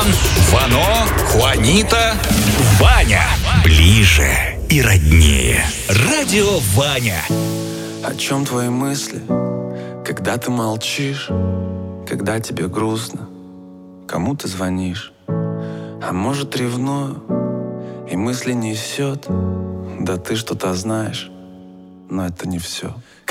Иван, Вано, Хуанита, Ваня. Ближе и роднее. Радио Ваня. О чем твои мысли, когда ты молчишь, когда тебе грустно, кому ты звонишь? А может, ревную и мысли несет, да ты что-то знаешь, но это не все.